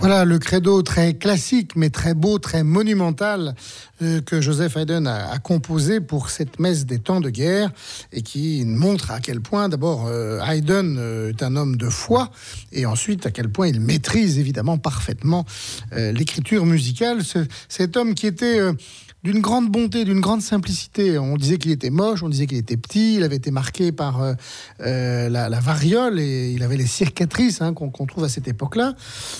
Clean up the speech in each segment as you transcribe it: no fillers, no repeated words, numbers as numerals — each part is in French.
Voilà le credo très classique, mais très beau, très monumental que Joseph Haydn a composé pour cette messe des temps de guerre et qui montre à quel point, d'abord, Haydn est un homme de foi et ensuite à quel point il maîtrise évidemment parfaitement l'écriture musicale. Cet homme qui était... d'une grande bonté, d'une grande simplicité. On disait qu'il était moche, on disait qu'il était petit, il avait été marqué par la variole et il avait les cicatrices qu'on trouve à cette époque-là.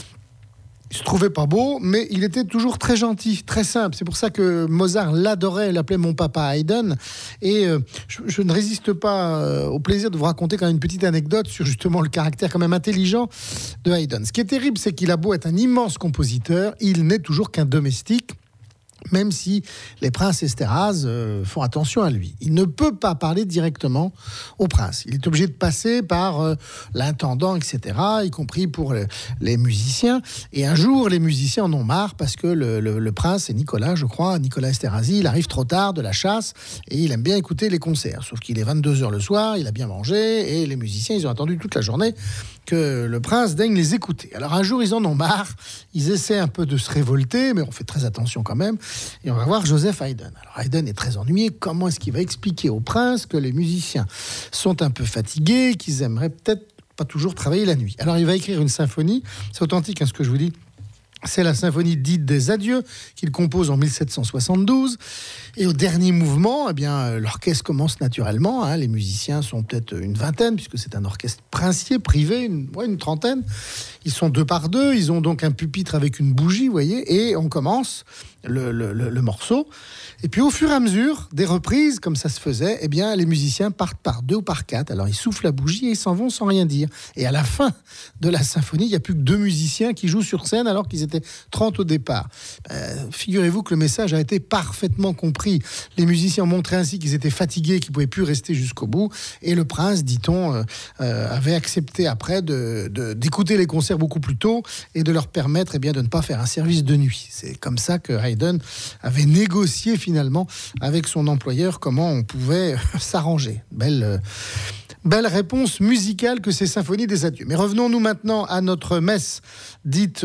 Il se trouvait pas beau, mais il était toujours très gentil, très simple. C'est pour ça que Mozart l'adorait, l'appelait mon papa Haydn. Et je ne résiste pas au plaisir de vous raconter quand même une petite anecdote sur justement le caractère quand même intelligent de Haydn. Ce qui est terrible, c'est qu'il a beau être un immense compositeur, il n'est toujours qu'un domestique. Même si les princes Esterházy font attention à lui. Il ne peut pas parler directement au prince. Il est obligé de passer par l'intendant, etc., y compris pour les musiciens. Et un jour, les musiciens en ont marre parce que le prince, c'est Nicolas, je crois, Nicolas Esterházy, il arrive trop tard de la chasse et il aime bien écouter les concerts. Sauf qu'il est 22h le soir, il a bien mangé et les musiciens, ils ont attendu toute la journée que le prince daigne les écouter. Alors un jour, ils en ont marre, ils essaient un peu de se révolter, mais on fait très attention quand même. Et on va voir Joseph Haydn. Alors Haydn est très ennuyé. Comment est-ce qu'il va expliquer au prince que les musiciens sont un peu fatigués, qu'ils aimeraient peut-être pas toujours travailler la nuit? Alors il va écrire une symphonie. C'est authentique ce que je vous dis. C'est la symphonie dite des adieux qu'il compose en 1772. Et au dernier mouvement, eh bien, l'orchestre commence naturellement. Les musiciens sont peut-être une vingtaine, puisque c'est un orchestre princier, privé, une trentaine. Ils sont 2 par 2. Ils ont donc un pupitre avec une bougie, vous voyez. Et on commence le morceau. Et puis au fur et à mesure des reprises, comme ça se faisait, eh bien, les musiciens partent par 2 ou par 4. Alors ils soufflent la bougie et ils s'en vont sans rien dire. Et à la fin de la symphonie, il n'y a plus que 2 musiciens qui jouent sur scène alors qu'ils étaient 30 au départ. Figurez-vous que le message a été parfaitement compris. Les musiciens ont montré ainsi qu'ils étaient fatigués, qu'ils ne pouvaient plus rester jusqu'au bout. Et le prince, dit-on, avait accepté après d'écouter les concerts beaucoup plus tôt et de leur permettre de ne pas faire un service de nuit. C'est comme ça que Haydn avait négocié finalement avec son employeur comment on pouvait s'arranger. Belle réponse musicale que ces symphonies des adieux. Mais revenons-nous maintenant à notre messe dite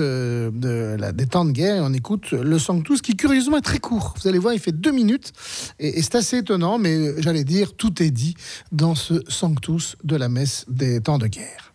des temps de guerre. Et on écoute le Sanctus qui curieusement est très court. Vous allez voir, il fait 2 minutes et c'est assez étonnant, mais j'allais dire, tout est dit dans ce Sanctus de la messe des temps de guerre.